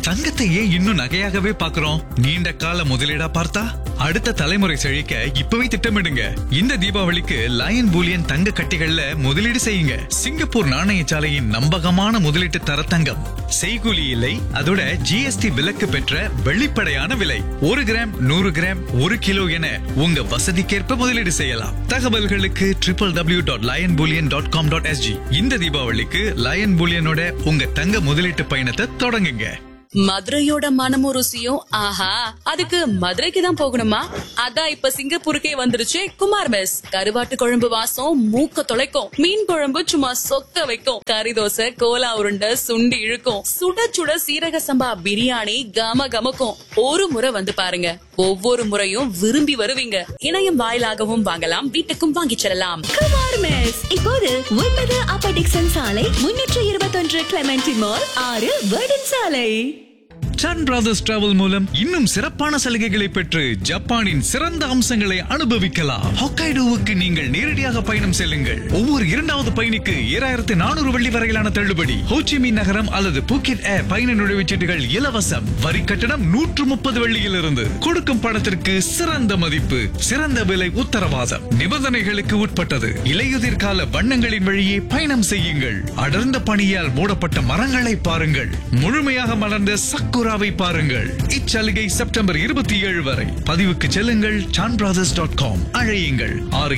தங்கத்தை ஏன் இன்னும் நகையாகவே பாக்குறோம்? நீண்ட கால முதலீடா பார்த்தா அடுத்த தலைமுறை செழிக்க இப்பவே திட்டமிடுங்க. இந்த தீபாவளிக்கு லயன் பூலியன் தங்க கட்டிகள்ல முதலீடு செய்யுங்க. சிங்கப்பூர் நாணயசாலையின் நம்பகமான முதலீட்டு தர தங்கம். செய்கூலி இல்லை, அதோட GST விலக்கு பெற்ற வெளிப்படையான விலை. 1 கிராம் 100 கிராம் 1 கிலோ என உங்க வசதிக்கேற்ப முதலீடு செய்யலாம். தகவல்களுக்கு www.lionbullion.com.sg. இந்த தீபாவளிக்கு லயன் பூலியனோட உங்க தங்க முதலீட்டு பயணத்தை தொடங்குங்க. மதுரையோட மனமும் ருசியும் ஆஹா, அதுக்கு மதுரைக்கு தான் போகணுமா? அதான் இப்ப சிங்கப்பூருக்கே வந்துருச்சு குமார் மெஸ். கருவாட்டு குழம்பு வாசம் மூக்க தொலைக்கும், மீன் குழம்பு சும்மா சொக்க வைக்கும், கறி தோசை கோலா உருண்டை சுண்டி இழுக்கும், சுட சுட சீரக சம்பா பிரியாணி கம கமக்கும். ஒரு முறை வந்து பாருங்க, ஒவ்வொரு முறையும் விரும்பி வருவீங்க. இணையம் வாயிலாகவும் வாங்கலாம், வீட்டுக்கும் வாங்கிச் செல்லலாம். குமார் மெஸ் இப்போது 9 அப்பர் டிக்சன் சாலை, 321 கிளெமென்டி மால், 6 வேர்டன் சாலை. சன் பிரதர்ஸ் டிராவல் மூலம் இன்னும் சிறப்பான சலுகைகளை பெற்று ஜப்பானின் சிறந்த அம்சங்களை அனுபவிக்கலாம். ஹொக்கைடோவுக்கு நீங்கள் நேரடியாக பயணம் செல்லுங்கள். ஒவ்வொரு 2வது பயணிக்கு 2400 வெள்ளி வரையிலான தள்ளுபடி. ஹோச்சிமின் நகரம் அல்லது பூக்கெட் ஏர் பயண நுழைவுச்சீட்டுகள் இலவசம். வரி கட்டணம் 130 வெள்ளியிலிருந்து. கொடுக்கும் பணத்திற்கு சிறந்த மதிப்பு, சிறந்த விலை உத்தரவாதம். நிபந்தனைகளுக்கு உட்பட்டது. இலையுதிர் கால வண்ணங்களின் வழியே பயணம் செய்யுங்கள். அடர்ந்த பனியால் மூடப்பட்ட மரங்களை பாருங்கள். முழுமையாக மலர்ந்த சக்குராவை பாருங்கள். இச்சலுகை செப்டம்பர் 27 வரை. பதிவுக்கு செல்லுங்கள் chanbrothers.com. அழையுங்கள்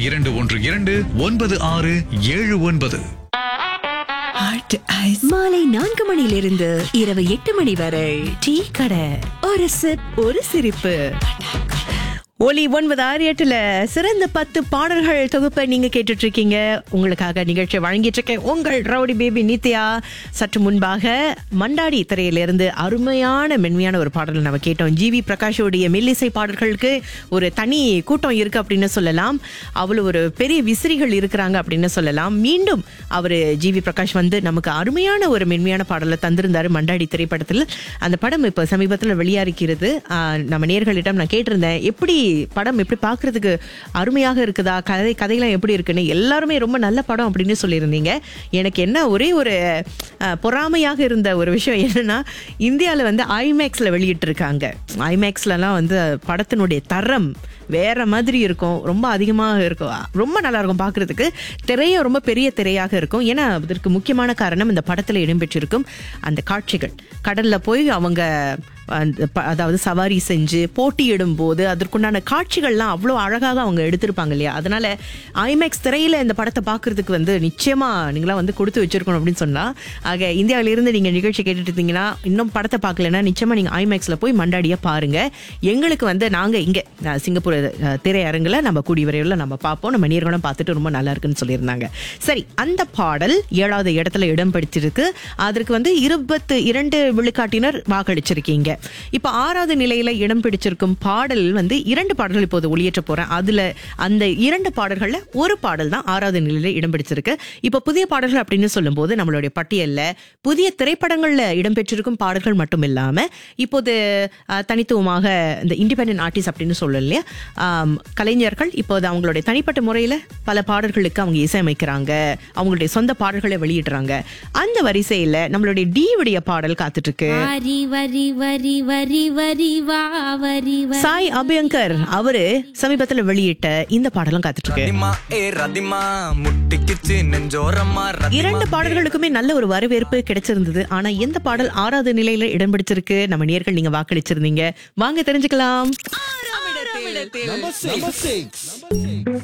62129679. மாலை 4 மணியிலிருந்து இரவு 8 மணி வரை டீ கடை. ஒரு சிப் ஒரு சிரிப்பு. ஒலி 968 சிறந்த 10 பாடல்கள் தொகுப்பை நீங்க கேட்டுட்டு இருக்கீங்க. உங்களுக்காக நிகழ்ச்சியை வழங்கிட்டு இருக்கேன் உங்கள் ரவுடி பேபி நித்யா. சற்று முன்பாக மண்டாடி திரையிலிருந்து அருமையான மென்மையான ஒரு பாடல் நம்ம கேட்டோம். ஜிவி பிரகாஷோடைய மெல்லிசை பாடல்களுக்கு ஒரு தனி கூட்டம் இருக்கு அப்படின்னு சொல்லலாம். அவ்வளவு ஒரு பெரிய விசிறிகள் இருக்கிறாங்க அப்படின்னு சொல்லலாம். மீண்டும் அவரு ஜிவி பிரகாஷ் வந்து நமக்கு அருமையான ஒரு மென்மையான பாடலை தந்திருந்தாரு மண்டாடி திரைப்படத்தில். அந்த படம் இப்ப சமீபத்தில் வெளியாகிறது. நம்ம நேயர்களிடம் நான் கேட்டிருந்தேன், எப்படி படம் எப்படி பாக்குறதுக்கு அருமையாக இருக்குதா, கதையெல்லாம் எப்படி இருக்குன்னு. எல்லாருமே ரொம்ப நல்ல படம் அப்படின்னு சொல்லியிருந்தீங்க. எனக்கு என்ன ஒரே ஒரு பொறாமையாக இருந்த ஒரு விஷயம் என்னன்னா, இந்தியாவில் வந்து ஐமேக்ஸ்ல வெளியிட்டு இருக்காங்க. ஐமேக்ஸ்லாம் வந்து படத்தினுடைய தரம் வேற மாதிரி இருக்கும், ரொம்ப அதிகமாக இருக்கும், ரொம்ப நல்லா இருக்கும் பாக்குறதுக்கு. திரையும் ரொம்ப பெரிய திரையாக இருக்கும். ஏன்னா அதற்கு முக்கியமான காரணம் இந்த படத்துல இடம்பெற்றிருக்கும் அந்த காட்சிகள். கடல்ல போய் அவங்க அதாவது சவாரி செஞ்சு போட்டியிடும் போது அதற்குண்டான காட்சிகள்லாம் அவ்வளோ அழகாக அவங்க எடுத்திருப்பாங்க இல்லையா. அதனால ஐமேக்ஸ் திரையில இந்த படத்தை பார்க்கறதுக்கு வந்து நிச்சயமா நீங்களாம் வந்து கொடுத்து வச்சிருக்கணும் அப்படின்னு சொன்னா. ஆக இந்தியாவிலிருந்து நீங்க நிகழ்ச்சி கேட்டுட்டு இருந்தீங்கன்னா, இன்னும் படத்தை பார்க்கலன்னா நிச்சயமா நீங்க ஐமேக்ஸ்ல போய் மண்டாடியா பாருங்க. எங்களுக்கு வந்து நாங்க இங்க சிங்கப்பூர் திரையரங்குல நம்ம கூடிய விரைவில் நம்ம பார்ப்போம். நம்ம நேர்களும் பார்த்துட்டு ரொம்ப நல்லா இருக்குன்னு சொல்லியிருந்தாங்க. சரி, அந்த பாடல் 7வது இடத்துல இடம் பிடிச்சிருக்கு. அதற்கு வந்து 22 விழுக்காட்டினர் வாக்களிச்சிருக்கீங்க. இப்ப 6வது நிலையில இடம் பிடிச்சிருக்கும் பாடல் வந்து 2 பாடல்கள் இப்போது ஒளியேற்ற போறேன். அதுல அந்த 2 பாடல்கள்ல ஒரு பாடல் தான் 6வது நிலையில இடம் பிடிச்சிருக்கு. இப்ப புதிய பாடல்கள் அப்படின்னு சொல்லும் போது நம்மளுடைய பட்டியல்ல புதிய திரைப்படங்கள்ல இடம்பெற்றிருக்கும் பாடல்கள் மட்டும் இல்லாம இப்போது தனித்துவமாக இந்த இண்டிபெண்டன்ட் ஆர்டிஸ்ட் அப்படின்னு சொல்லல இல்லையா, கலைஞர்கள் இப்போது அவங்களுடைய தனிப்பட்ட முறையில பல பாடல்களுக்கு அவங்க இசையமைக்கிறாங்க, அவங்களுடைய சொந்த பாடல்களை வெளியிடுறாங்க. அந்த வரிசையில நம்மளுடைய டி உடைய பாடல் காத்துட்டு இருக்கு. சாய் அபியங்கர் அவரு சமீபத்துல வெளியிட்ட இந்த பாடலும் காத்துட்டு இருக்கு. 2 பாடல்களுக்குமே நல்ல ஒரு வரவேற்பு கிடைச்சிருந்தது. ஆனா எந்த பாடல் 6வது நிலையில இடம் பிடிச்சிருக்கு? நம்ம நேயர்கள் நீங்க வாக்களிச்சிருந்தீங்க, வாங்க தெரிஞ்சுக்கலாம்.